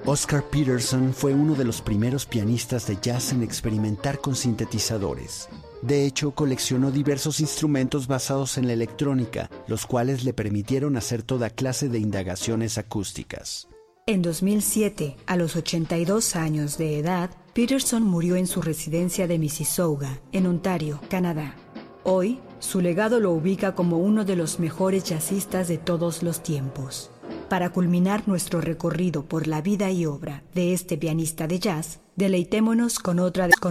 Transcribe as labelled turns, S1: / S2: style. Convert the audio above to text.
S1: Oscar Peterson fue uno de los primeros pianistas de jazz en experimentar con sintetizadores. De hecho, coleccionó diversos instrumentos basados en la electrónica, los cuales le permitieron hacer toda clase de indagaciones acústicas.
S2: En 2007, a los 82 años de edad, Peterson murió en su residencia de Mississauga, en Ontario, Canadá. Hoy, su legado lo ubica como uno de los mejores jazzistas de todos los tiempos. Para culminar nuestro recorrido por la vida y obra de este pianista de jazz, deleitémonos con otra